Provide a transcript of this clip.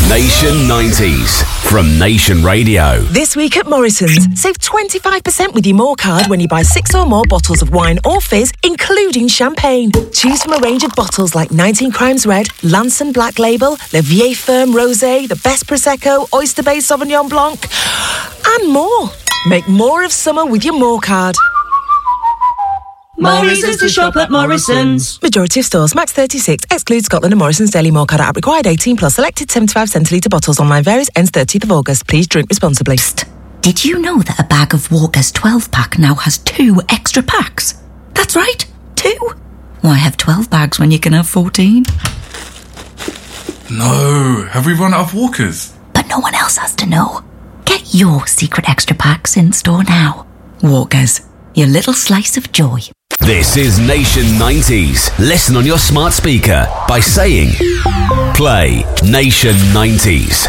Nation 90s from Nation Radio. This week at Morrison's, save 25% with your More card when you buy 6 or more bottles of wine or fizz, including champagne. Choose from a range of bottles like 19 Crimes Red, Lanson Black Label, Le Vieille Ferme Rosé, the Best Prosecco, Oyster Bay Sauvignon Blanc, and more. Make more of summer with your More card. Morrison's to shop at Morrison's. Majority of stores, max 36, excludes Scotland and Morrison's Daily More card app required 18 plus. Selected 75 centilitre bottles. Online varies, ends 30th of August. Please drink responsibly. Psst. Did you know that a bag of Walker's 12-pack now has 2 extra packs? That's right, 2. Why have 12 bags when you can have 14? No, have we run out of Walkers? But no one else has to know. Get your secret extra packs in store now. Walker's, your little slice of joy. This is Nation 90s. Listen on your smart speaker by saying, play Nation 90s.